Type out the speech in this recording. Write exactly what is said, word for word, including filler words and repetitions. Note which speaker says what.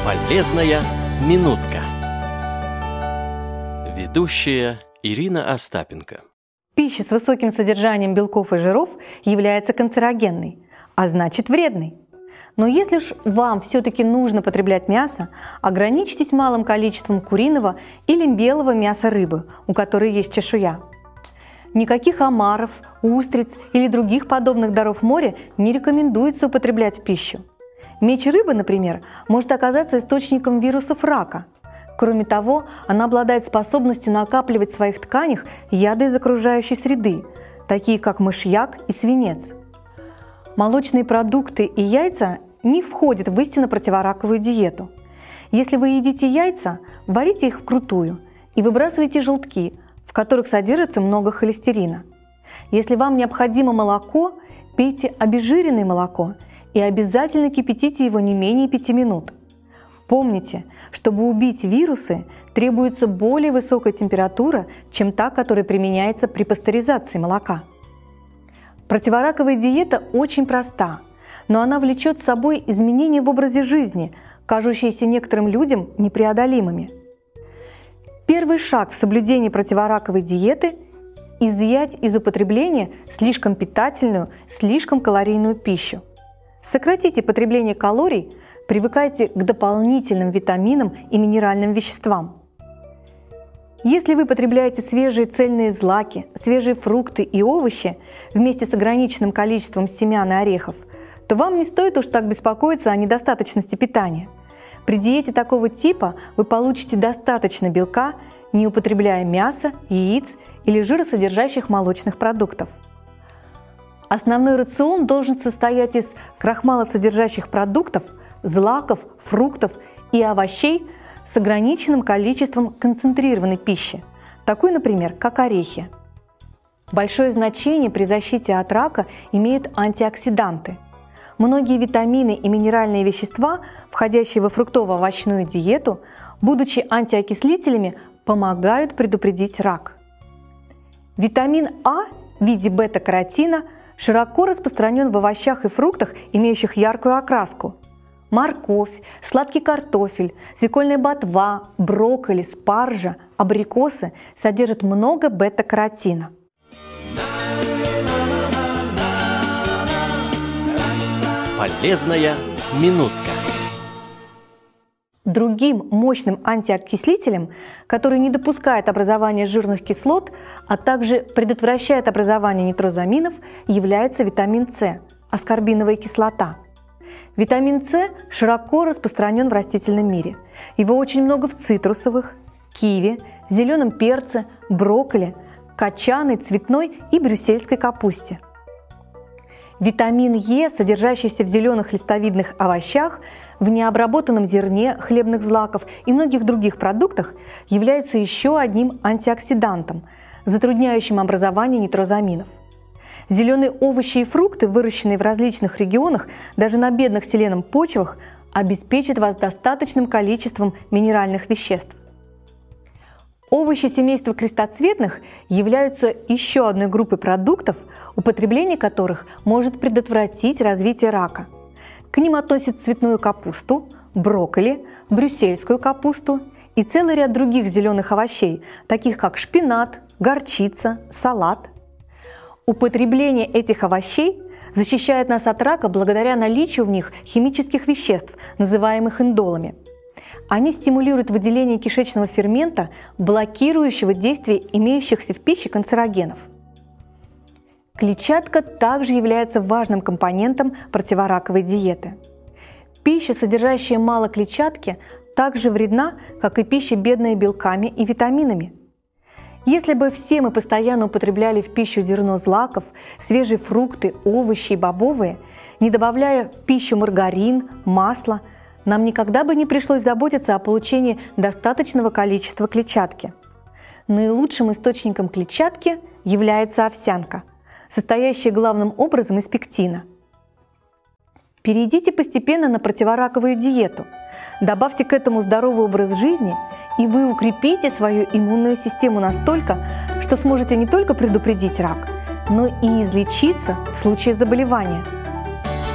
Speaker 1: Полезная минутка. Ведущая Ирина Остапенко.
Speaker 2: Пища с высоким содержанием белков и жиров является канцерогенной, а значит вредной. Но если уж вам все-таки нужно потреблять мясо, ограничьтесь малым количеством куриного или белого мяса рыбы, у которой есть чешуя. Никаких омаров, устриц или других подобных даров моря не рекомендуется употреблять в пищу. Меч рыбы, например, может оказаться источником вирусов рака. Кроме того, она обладает способностью накапливать в своих тканях яды из окружающей среды, такие как мышьяк и свинец. Молочные продукты и яйца не входят в истинно противораковую диету. Если вы едите яйца, варите их вкрутую и выбрасывайте желтки, в которых содержится много холестерина. Если вам необходимо молоко, пейте обезжиренное молоко и обязательно кипятите его не менее пяти минут. Помните, чтобы убить вирусы, требуется более высокая температура, чем та, которая применяется при пастеризации молока. Противораковая диета очень проста, но она влечет с собой изменения в образе жизни, кажущиеся некоторым людям непреодолимыми. Первый шаг в соблюдении противораковой диеты – изъять из употребления слишком питательную, слишком калорийную пищу. Сократите потребление калорий, привыкайте к дополнительным витаминам и минеральным веществам. Если вы потребляете свежие цельные злаки, свежие фрукты и овощи вместе с ограниченным количеством семян и орехов, то вам не стоит уж так беспокоиться о недостаточности питания. При диете такого типа вы получите достаточно белка, не употребляя мяса, яиц или жиросодержащих молочных продуктов. Основной рацион должен состоять из крахмалосодержащих продуктов, злаков, фруктов и овощей с ограниченным количеством концентрированной пищи, такой, например, как орехи. Большое значение при защите от рака имеют антиоксиданты. Многие витамины и минеральные вещества, входящие во фруктово-овощную диету, будучи антиокислителями, помогают предупредить рак. Витамин А в виде бета-каротина широко распространен в овощах и фруктах, имеющих яркую окраску. Морковь, сладкий картофель, свекольная ботва, брокколи, спаржа, абрикосы содержат много бета-каротина.
Speaker 1: Полезная минутка.
Speaker 2: Другим мощным антиокислителем, который не допускает образования жирных кислот, а также предотвращает образование нитрозаминов, является витамин С – аскорбиновая кислота. Витамин С широко распространен в растительном мире. Его очень много в цитрусовых, киви, зеленом перце, брокколи, качанной, цветной и брюссельской капусте. Витамин Е, содержащийся в зеленых листовидных овощах, в необработанном зерне хлебных злаков и многих других продуктах, является еще одним антиоксидантом, затрудняющим образование нитрозаминов. Зеленые овощи и фрукты, выращенные в различных регионах, даже на бедных селеном почвах, обеспечат вас достаточным количеством минеральных веществ. Овощи семейства крестоцветных являются еще одной группой продуктов, употребление которых может предотвратить развитие рака. К ним относят цветную капусту, брокколи, брюссельскую капусту и целый ряд других зеленых овощей, таких как шпинат, горчица, салат. Употребление этих овощей защищает нас от рака благодаря наличию в них химических веществ, называемых индолами. Они стимулируют выделение кишечного фермента, блокирующего действие имеющихся в пище канцерогенов. Клетчатка также является важным компонентом противораковой диеты. Пища, содержащая мало клетчатки, также вредна, как и пища, бедная белками и витаминами. Если бы все мы постоянно употребляли в пищу зерно злаков, свежие фрукты, овощи и бобовые, не добавляя в пищу маргарин, масло, нам никогда бы не пришлось заботиться о получении достаточного количества клетчатки. Наилучшим источником клетчатки является овсянка, состоящая главным образом из пектина. Перейдите постепенно на противораковую диету, добавьте к этому здоровый образ жизни, и вы укрепите свою иммунную систему настолько, что сможете не только предупредить рак, но и излечиться в случае заболевания.